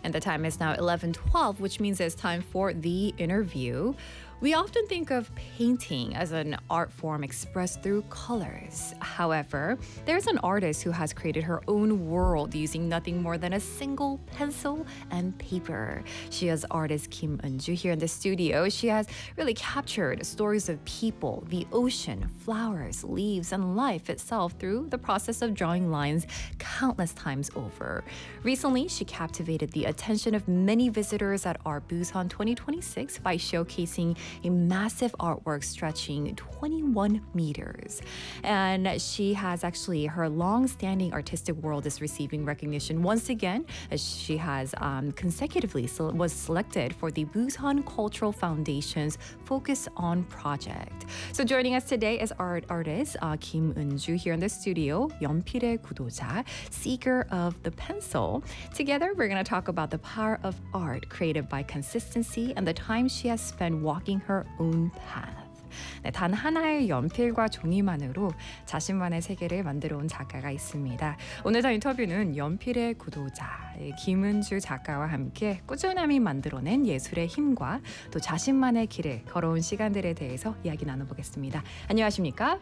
And the time is now 11:12, which means it's time for the interview. We often think of painting as an art form expressed through colors. However, there's an artist who has created her own world using nothing more than a single pencil and paper. She is artist Kim Eun-ju here in the studio. She has really captured stories of people, the ocean, flowers, leaves, and life itself through the process of drawing lines countless times over. Recently, she captivated the attention of many visitors at Art Busan 2026 by showcasing a massive artwork stretching 21 meters. And she has actually, her long-standing artistic world is receiving recognition once again as she has consecutively was selected for the Busan Cultural Foundation's Focus On project. So joining us today is art artist Kim Eun-ju here in the studio, 연필의 구도자, seeker of the pencil. Together, we're going to talk about the power of art created by consistency and the time she has spent walking her own path. 네, 단 하나의 연필과 종이만으로 자신만의 세계를 만들어 온 작가가 있습니다. 오늘 저 인터뷰는 연필의 구도자 김은주 작가와 함께 꾸준함이 만들어낸 예술의 힘과 또 자신만의 길을 걸어온 시간들에 대해서 이야기 나눠보겠습니다. 안녕하십니까?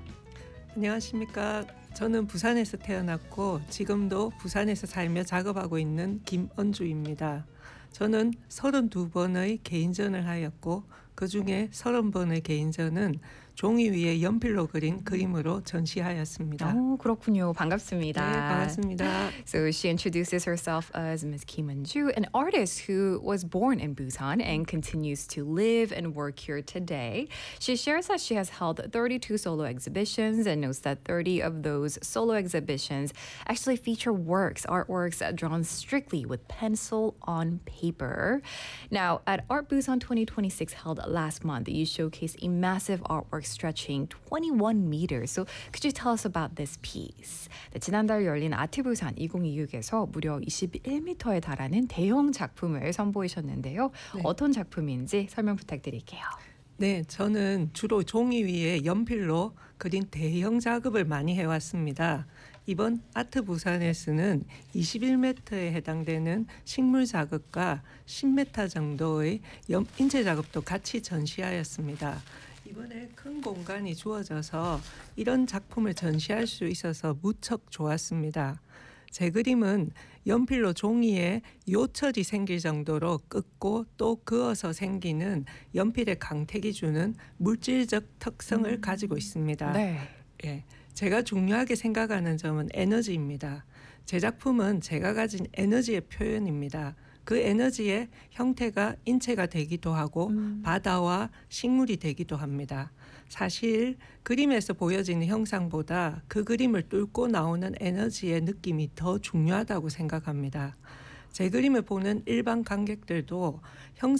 안녕하십니까. 저는 부산에서 태어났고 지금도 부산에서 살며 작업하고 있는 김은주입니다. 저는 32번의 개인전을 하였고 그중에 30번의 개인전은 종이 위에 연필로 그린 그림으로 전시하였습니다. 그렇군요. 반갑습니다. 네, 반갑습니다. So she introduces herself as Ms. Kim Eun-ju, an artist who was born in Busan and continues to live and work here today. She shares that she has held 32 solo exhibitions and notes that 30 of those solo exhibitions actually feature artworks drawn strictly with pencil on paper. Now, at Art Busan 2026 held last month, you showcased a massive artwork stretching 21 meters. So could you tell us about this piece? 네, 지난달 열린 아트부산 2026에서 무려 21m에 달하는 대형 작품을 선보이셨는데요. 네. 어떤 작품인지 설명 부탁드릴게요. 네, 저는 주로 종이 위에 연필로 그린 대형 작업을 많이 해왔습니다. 이번 아트 부산에서는 21m에 해당되는 식물 작업과 10m 정도의 인체 작업도 같이 전시하였습니다. 이번에 큰 공간이 주어져서 이런 작품을 전시할 수 있어서 무척 좋았습니다. 제 그림은 연필로 종이에 요철이 생길 정도로 긋고 또 그어서 생기는 연필의 강택이 주는 물질적 특성을 가지고 있습니다. 네. 예, 제가 중요하게 생각하는 점은 에너지입니다. 제 작품은 제가 가진 에너지의 표현입니다. 그 에너지의 형태가 인체가 되기도 하고 바다와 식물이 되기도 합니다. 사실 그림에서 보여지는 형상보다 그 그림을 뚫고 나오는 에너지의 느낌이 더 중요하다고 생각합니다. 제 그림을 보는 일반 관객들도